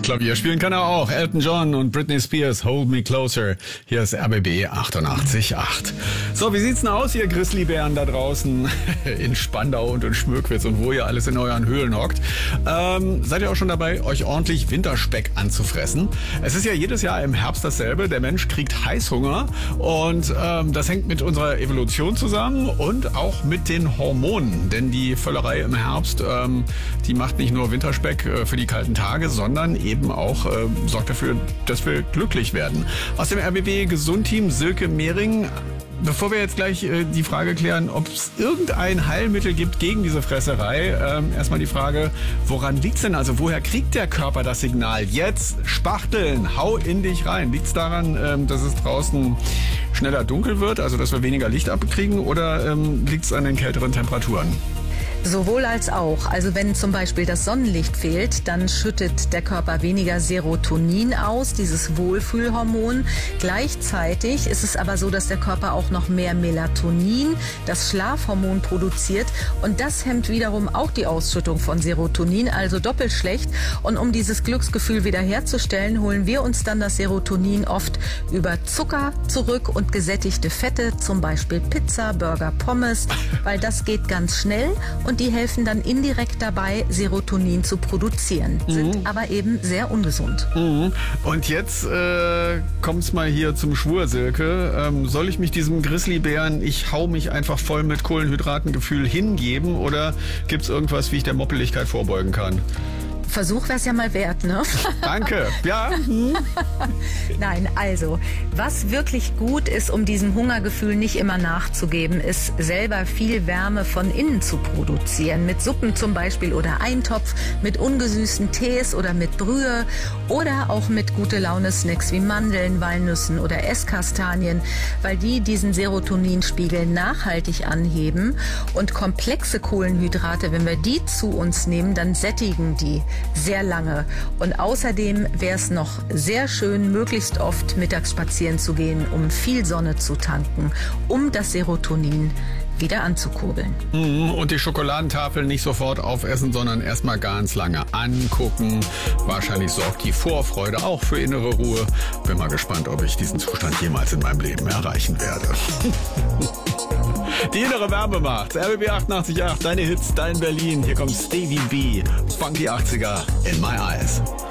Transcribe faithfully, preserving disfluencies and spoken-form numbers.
Klavier spielen kann er auch. Elton John und Britney Spears, Hold Me Closer. Hier ist R B B achtundachtzig Komma acht. So, wie sieht's denn aus, ihr Grizzlybären da draußen in Spandau und in Schmöckwitz und wo ihr alles in euren Höhlen hockt? Ähm, seid ihr auch schon dabei, euch ordentlich Winterspeck anzufressen? Es ist ja jedes Jahr im Herbst dasselbe. Der Mensch kriegt Heißhunger und ähm, das hängt mit unserer Evolution zusammen und auch mit den Hormonen. Denn die Völlerei im Herbst, ähm, die macht nicht nur Winterspeck äh, für die kalten Tage, sondern eben auch äh, sorgt dafür, dass wir glücklich werden. Aus dem R B B Gesundteam Silke Mehring. Bevor wir jetzt gleich äh, die Frage klären, ob es irgendein Heilmittel gibt gegen diese Fresserei, ähm, erstmal die Frage, woran liegt's denn? Also woher kriegt der Körper das Signal? Jetzt spachteln, hau in dich rein. Liegt's daran, ähm, dass es draußen schneller dunkel wird, also dass wir weniger Licht abkriegen, oder ähm, liegt's an den kälteren Temperaturen? Sowohl als auch. Also wenn zum Beispiel das Sonnenlicht fehlt, dann schüttet der Körper weniger Serotonin aus, dieses Wohlfühlhormon. Gleichzeitig ist es aber so, dass der Körper auch noch mehr Melatonin, das Schlafhormon, produziert. Und das hemmt wiederum auch die Ausschüttung von Serotonin, also doppelt schlecht. Und um dieses Glücksgefühl wiederherzustellen, holen wir uns dann das Serotonin oft über Zucker zurück und gesättigte Fette, zum Beispiel Pizza, Burger, Pommes, weil das geht ganz schnell. Und die helfen dann indirekt dabei, Serotonin zu produzieren, sind mhm. aber eben sehr ungesund. Mhm. Und jetzt äh, kommt's mal hier zum Schwur, Silke. Ähm, soll ich mich diesem Grizzlybären, ich hau mich einfach voll mit Kohlenhydratengefühl hingeben, oder gibt's irgendwas, wie ich der Moppeligkeit vorbeugen kann? Versuch wär's ja mal wert, ne? Danke, ja. Hm. Nein, also, was wirklich gut ist, um diesem Hungergefühl nicht immer nachzugeben, ist selber viel Wärme von innen zu produzieren. Mit Suppen zum Beispiel oder Eintopf, mit ungesüßten Tees oder mit Brühe oder auch mit Gute-Laune-Snacks wie Mandeln, Walnüssen oder Esskastanien, weil die diesen Serotoninspiegel nachhaltig anheben. Und komplexe Kohlenhydrate, wenn wir die zu uns nehmen, dann sättigen die sehr lange. Und außerdem wäre es noch sehr schön, möglichst oft mittags spazieren zu gehen, um viel Sonne zu tanken, um das Serotonin wieder anzukurbeln. Und die Schokoladentafel nicht sofort aufessen, sondern erstmal ganz lange angucken. Wahrscheinlich sorgt die Vorfreude auch für innere Ruhe. Bin mal gespannt, ob ich diesen Zustand jemals in meinem Leben erreichen werde. Die innere Wärme macht. R B B achtundachtzig Komma acht, deine Hits, dein Berlin. Hier kommt Stevie B, Funky achtziger in my eyes.